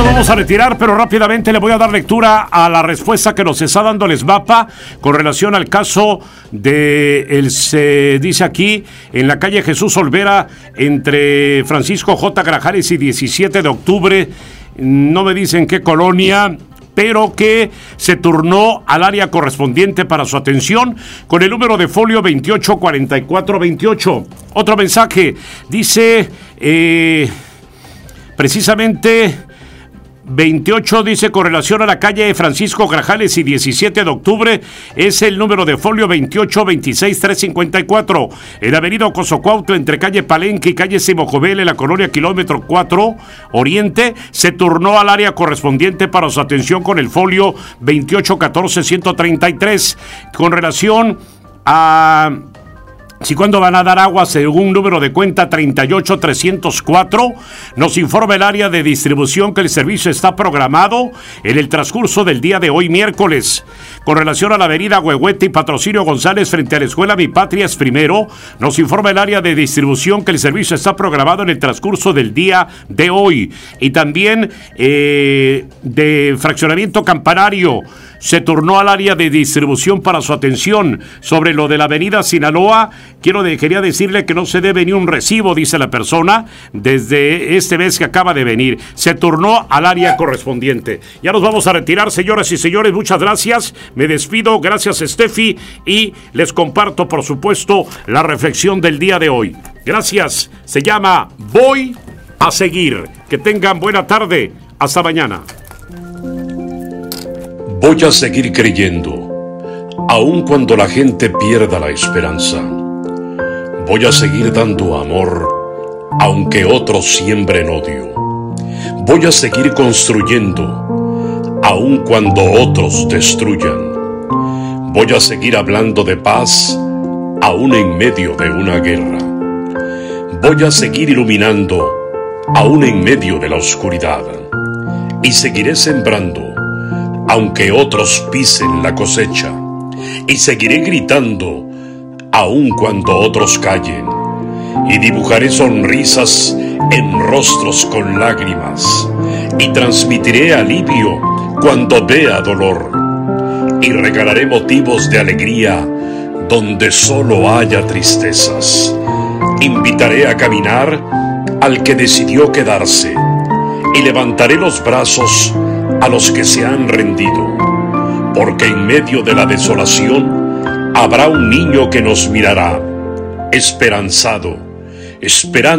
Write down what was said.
vamos a retirar, pero rápidamente le voy a dar lectura a la respuesta que nos está dando el SBAPA con relación al caso de, se dice aquí, en la calle Jesús Olvera, entre Francisco J. Grajales y 17 de octubre, no me dicen qué colonia, pero que se turnó al área correspondiente para su atención con el número de folio 284428. Otro mensaje, dice, precisamente 28, dice, con relación a la calle Francisco Grajales y 17 de octubre, es el número de folio 2826354, en avenida Ocosocuautla, entre calle Palenque y calle Simojovel, en la colonia Kilómetro 4 Oriente, se turnó al área correspondiente para su atención con el folio 2814133, con relación a si cuándo van a dar agua según número de cuenta 38304, nos informa el área de distribución que el servicio está programado en el transcurso del día de hoy miércoles. Con relación a la avenida Huehuete y Patrocinio González frente a la escuela Mi Patria es Primero, nos informa el área de distribución que el servicio está programado en el transcurso del día de hoy. Y también de fraccionamiento Campanario, se turnó al área de distribución para su atención. Sobre lo de la avenida Sinaloa, quería decirle que no se debe ni un recibo, dice la persona, desde este mes que acaba de venir. Se turnó al área correspondiente. Ya nos vamos a retirar, señoras y señores, muchas gracias. Me despido, gracias Steffi, y les comparto, por supuesto, la reflexión del día de hoy. Gracias, se llama Voy a Seguir. Que tengan buena tarde, hasta mañana. Voy a seguir creyendo, aun cuando la gente pierda la esperanza. Voy a seguir dando amor, aunque otros siembren odio. Voy a seguir construyendo, aun cuando otros destruyan. Voy a seguir hablando de paz, aun en medio de una guerra. Voy a seguir iluminando, aun en medio de la oscuridad. Y seguiré sembrando, aunque otros pisen la cosecha, y seguiré gritando, aun cuando otros callen, y dibujaré sonrisas en rostros con lágrimas, y transmitiré alivio cuando vea dolor, y regalaré motivos de alegría donde solo haya tristezas. Invitaré a caminar al que decidió quedarse, y levantaré los brazos a los que se han rendido, porque en medio de la desolación habrá un niño que nos mirará, esperanzado, esperando